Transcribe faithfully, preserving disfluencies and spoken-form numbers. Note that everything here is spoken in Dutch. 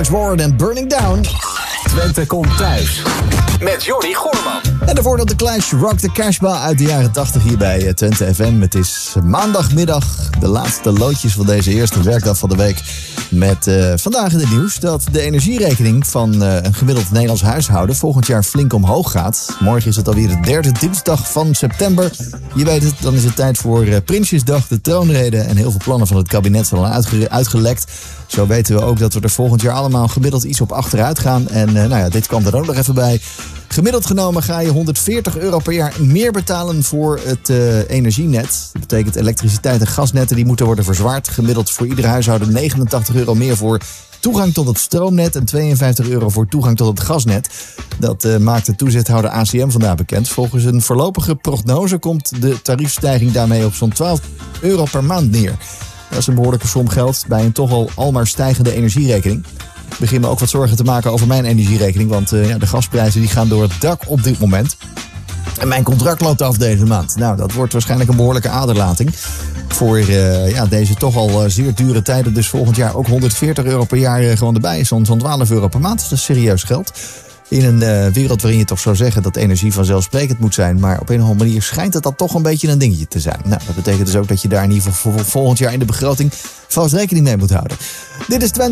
Alex Warren en Burning Down. Twente komt thuis. Met Jordi Goorman. En daarvoor dat de Clash Rock the Casbah uit de jaren tachtig hier bij Twente F M. Het is maandagmiddag, de laatste loodjes van deze eerste werkdag van de week. Met uh, vandaag in het nieuws dat de energierekening van uh, een gemiddeld Nederlands huishouden volgend jaar flink omhoog gaat. Morgen is het alweer de derde dinsdag van september. Je weet het, dan is het tijd voor uh, Prinsjesdag, de troonrede en heel veel plannen van het kabinet zijn al uitge- uitgelekt. Zo weten we ook dat we er volgend jaar allemaal gemiddeld iets op achteruit gaan. En uh, nou ja, dit kwam er ook nog even bij. Gemiddeld genomen ga je honderdveertig euro per jaar meer betalen voor het uh, energienet. Dat betekent elektriciteit en gasnetten die moeten worden verzwaard. Gemiddeld voor ieder huishouden negenentachtig euro meer voor toegang tot het stroomnet en tweeënvijftig euro voor toegang tot het gasnet. Dat uh, maakt de toezichthouder A C M vandaag bekend. Volgens een voorlopige prognose komt de tariefstijging daarmee op zo'n twaalf euro per maand neer. Dat is een behoorlijke som geld bij een toch al almaar stijgende energierekening. Ik begin me ook wat zorgen te maken over mijn energierekening, want uh, ja, de gasprijzen die gaan door het dak op dit moment. En mijn contract loopt af deze maand. Nou, dat wordt waarschijnlijk een behoorlijke aderlating voor uh, ja, deze toch al uh, zeer dure tijden. Dus volgend jaar ook honderdveertig euro per jaar uh, gewoon erbij. Zo'n, zo'n twaalf euro per maand. Dat is serieus geld. In een uh, wereld waarin je toch zou zeggen dat energie vanzelfsprekend moet zijn. Maar op een of andere manier schijnt het dat toch een beetje een dingetje te zijn. Nou, dat betekent dus ook dat je daar in ieder geval voor volgend jaar in de begroting vast rekening mee moet houden. Dit is Twente.